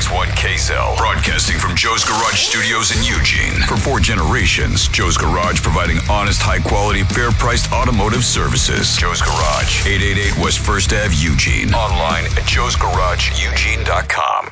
1 KZEL. Broadcasting from Joe's Garage Studios in Eugene. For 4 generations, Joe's Garage providing honest, high-quality, fair-priced automotive services. Joe's Garage, 888 West 1st Ave, Eugene. Online at joesgarageeugene.com.